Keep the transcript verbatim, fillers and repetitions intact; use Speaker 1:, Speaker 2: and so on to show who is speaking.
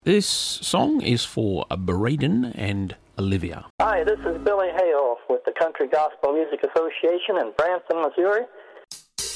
Speaker 1: This song is for Braden and Olivia.
Speaker 2: Hi, this is Billy Hayhoff with the Country Gospel Music Association in Branson, Missouri,